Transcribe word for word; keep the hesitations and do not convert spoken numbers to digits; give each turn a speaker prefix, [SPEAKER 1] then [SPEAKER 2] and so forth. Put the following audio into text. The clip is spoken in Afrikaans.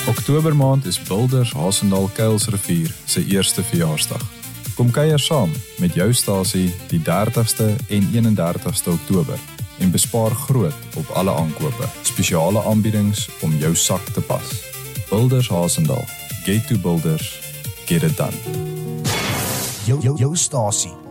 [SPEAKER 1] Oktobermaand is Builders Hasendaal Kuilsrivier se eerste verjaarsdag. Kom kuier saam met jou stasie die dertigste en eenendertigste Oktober en bespaar groot op alle aankope. Spesiale aanbiedings om jou sak te pas. Builders Hasendaal. Get to Builders. Get it done.
[SPEAKER 2] Jou, jou, jou stasie